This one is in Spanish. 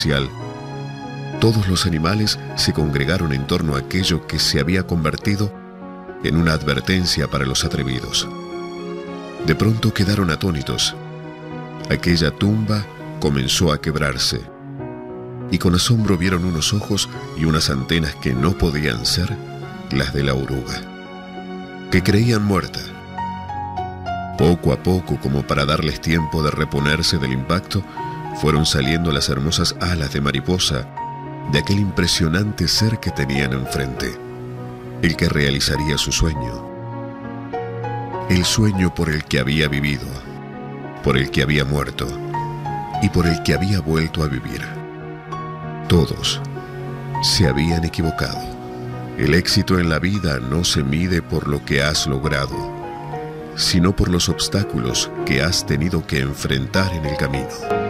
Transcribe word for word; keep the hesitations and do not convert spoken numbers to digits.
todos los animales se congregaron en torno a aquello que se había convertido en una advertencia para los atrevidos. De pronto quedaron atónitos. Aquella tumba comenzó a quebrarse, y con asombro vieron unos ojos y unas antenas que no podían ser las de la oruga, que creían muerta. Poco a poco, como para darles tiempo de reponerse del impacto, fueron saliendo las hermosas alas de mariposa de aquel impresionante ser que tenían enfrente, el que realizaría su sueño, el sueño por el que había vivido, por el que había muerto y por el que había vuelto a vivir. Todos se habían equivocado. El éxito en la vida no se mide por lo que has logrado, sino por los obstáculos que has tenido que enfrentar en el camino.